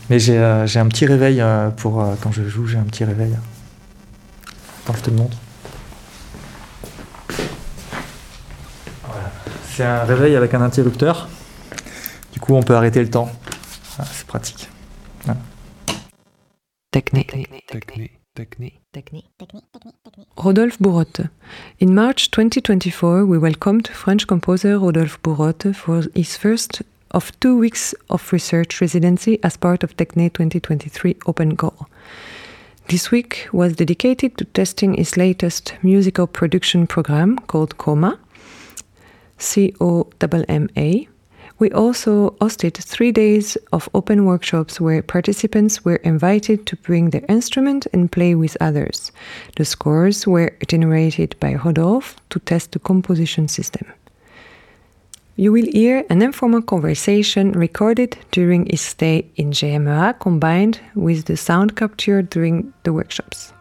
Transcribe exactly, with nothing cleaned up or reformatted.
Mais j'ai, euh, j'ai un petit réveil euh, pour euh, quand je joue, j'ai un petit réveil. Attends, je te le montre. Voilà. C'est un réveil avec un interrupteur. Du coup, on peut arrêter le temps. Ah, c'est pratique. Voilà. Technique. Technique. Technique. Technique. Rodolphe Bourotte. In March twenty twenty-four, we welcomed French composer Rodolphe Bourotte for his first of two weeks of research residency as part of Techne twenty twenty-three Open Goal. This week was dedicated to testing his latest musical production program called COMA, C O M M A. We also hosted three days of open workshops where participants were invited to bring their instrument and play with others. The scores were generated by Rodolphe to test the composition system. You will hear an informal conversation recorded during his stay in G M E A combined with the sound captured during the workshops.